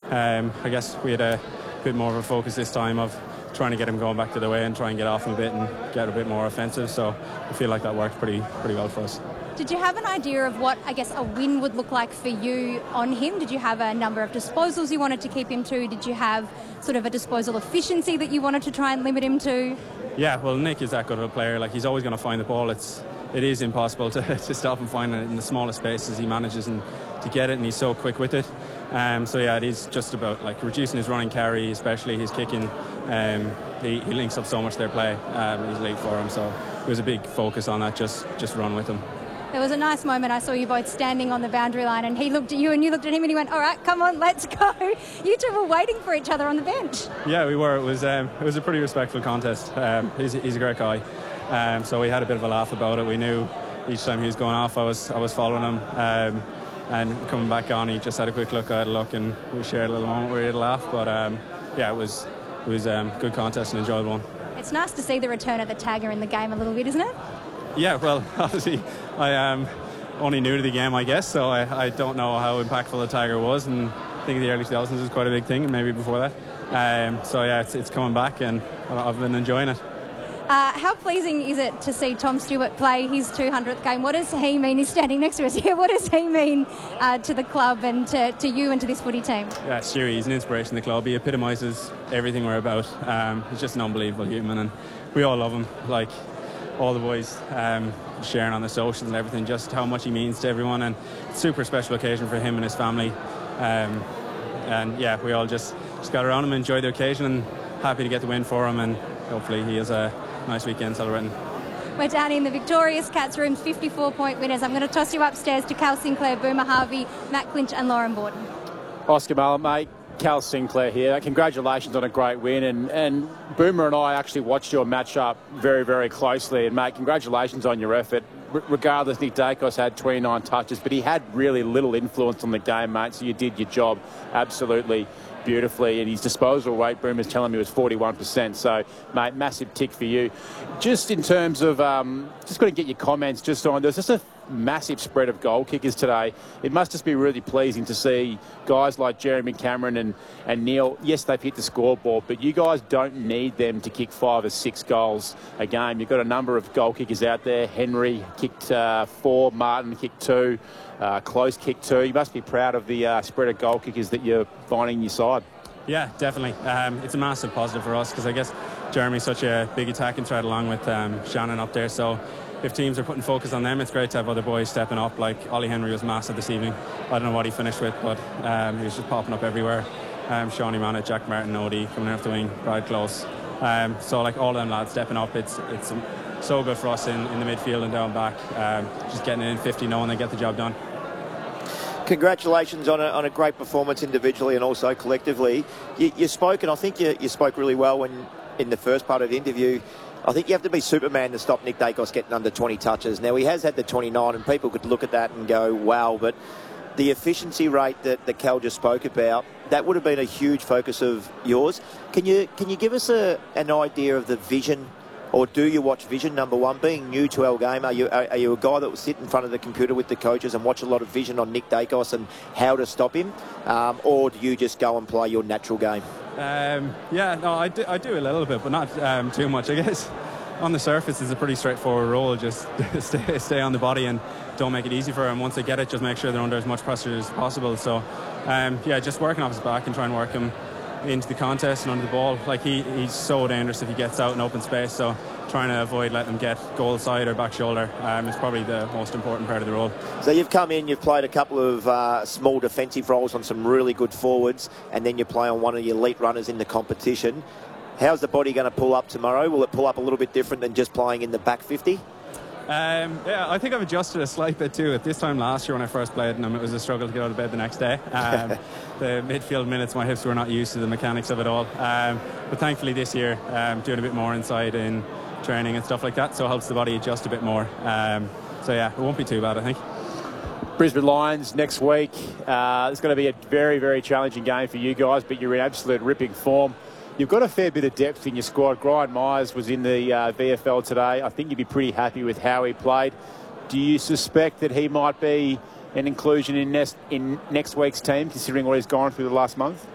I guess we had a bit more of a focus this time of trying to get him going back to the way and try and get off him a bit and get a bit more offensive. So I feel like that worked pretty well for us. Did you have an idea of what, I guess, a win would look like for you on him? Did you have a number of disposals you wanted to keep him to? Did you have sort of a disposal efficiency that you wanted to try and limit him to? Yeah, well, Nick is that good of a player. Like, he's always going to find the ball. It is impossible to stop him finding it in the smallest spaces. He manages to get it, and he's so quick with it. So yeah, it is just about like reducing his running carry, especially his kicking. He links up so much their play. He's late for him, so it was a big focus on that. Just run with him. There was a nice moment. I saw you both standing on the boundary line, and he looked at you and you looked at him, and he went, "All right, come on, let's go." You two were waiting for each other on the bench. Yeah, we were. It was a pretty respectful contest. He's a great guy. So we had a bit of a laugh about it. We knew each time he was going off, I was following him. And coming back on, he just had a quick look. I had a look, and we shared a little moment where he had a laugh. But yeah, it was a good contest and enjoyable one. It's nice to see the return of the tagger in the game a little bit, isn't it? Yeah, well, obviously, I only new to the game, I guess, so I don't know how impactful the tagger was, and I think the early 2000s was quite a big thing, and maybe before that. So yeah, it's coming back, and I've been enjoying it. How pleasing is it to see Tom Stewart play his 200th game? What does he mean? He's standing next to us here. What does he mean to the club and to you and to this footy team? Yeah, Stewie, he's an inspiration to the club. He epitomises everything we're about. He's just an unbelievable human, and we all love him. Like, all the boys sharing on the socials and everything, just how much he means to everyone, and super special occasion for him and his family. And yeah, we all just got around him, enjoyed the occasion, and happy to get the win for him, and hopefully he has a nice weekend celebrating. We're down in the Victorious Cats room, 54-point winners. I'm going to toss you upstairs to Cal Sinclair, Boomer Harvey, Matt Clinch and Lauren Borden. Oscar Mullen, mate. Cal Sinclair here. Congratulations on a great win, and Boomer and I actually watched your match-up very, very closely, and mate, congratulations on your effort. Regardless, Nick Daicos had 29 touches, but he had really little influence on the game, mate, so you did your job absolutely beautifully, and his disposal rate, Boomer's telling me, was 41%, so mate, massive tick for you. Just in terms of just got to get your comments just on, there's just a massive spread of goal kickers today. It must just be really pleasing to see guys like Jeremy Cameron and Neil. Yes, they've hit the scoreboard, but you guys don't need them to kick 5 or 6 goals a game. You've got a number of goal kickers out there. Henry kicked 4, Martin kicked 2, Close kicked 2. You must be proud of the spread of goal kickers that you're finding in your side. Yeah, definitely. It's a massive positive for us because I guess Jeremy's such a big attacking threat along with Shannon up there, so if teams are putting focus on them, it's great to have other boys stepping up. Like Ollie Henry was massive this evening. I don't know what he finished with, but he was just popping up everywhere. Shawnee Mannett, Jack Martin, Odie coming off the wing, Brad Close. So like all them lads stepping up, it's so good for us in the midfield and down back. Just getting it in 50, knowing they get the job done. Congratulations on a great performance individually and also collectively. You spoke, and I think you spoke really well in the first part of the interview. I think you have to be Superman to stop Nick Daicos getting under 20 touches. Now, he has had the 29, and people could look at that and go, wow, but the efficiency rate that Cal just spoke about, that would have been a huge focus of yours. Can you give us an idea of the vision, or do you watch vision, number one? Being new to our game, are you a guy that will sit in front of the computer with the coaches and watch a lot of vision on Nick Daicos and how to stop him? Or do you just go and play your natural game? Yeah, no, I do a little bit, but not too much. I guess on the surface it's a pretty straightforward role. Just stay on the body and don't make it easy for him. Once they get it, just make sure they're under as much pressure as possible. So yeah, just working off his back and try and work him into the contest and under the ball. Like he's so dangerous if he gets out in open space, so trying to avoid letting him get goal side or back shoulder is probably the most important part of the role. So you've come in, you've played a couple of small defensive roles on some really good forwards, and then you play on one of the elite runners in the competition. How's the body going to pull up tomorrow? Will it pull up a little bit different than just playing in the back 50? Yeah, I think I've adjusted a slight bit too. At this time last year when I first played him, it was a struggle to get out of bed the next day. The midfield minutes, my hips were not used to the mechanics of it all. But thankfully this year, doing a bit more inside in training and stuff like that, so it helps the body adjust a bit more. So yeah, it won't be too bad, I think. Brisbane Lions next week. It's going to be a very, very challenging game for you guys, but you're in absolute ripping form. You've got a fair bit of depth in your squad. Brian Myers was in the VFL today. I think you'd be pretty happy with how he played. Do you suspect that he might be an inclusion in next week's team, considering what he's gone through the last month?